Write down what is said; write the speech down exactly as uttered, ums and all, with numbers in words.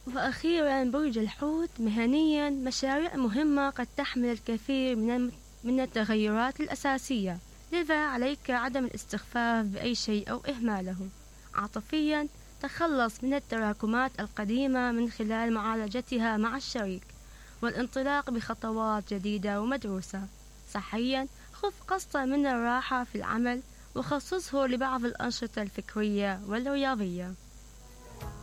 وأخيرا برج الحوت، مهنيا مشاريع مهمة قد تحمل الكثير من الم- من التغيرات الأساسية، لذا عليك عدم الاستخفاف بأي شيء أو إهماله. عاطفيا، تخلص من التراكمات القديمة من خلال معالجتها مع الشريك والانطلاق بخطوات جديدة ومدروسة. صحيا، خذ قسطا من الراحة في العمل وخصصه لبعض الأنشطة الفكرية والرياضية.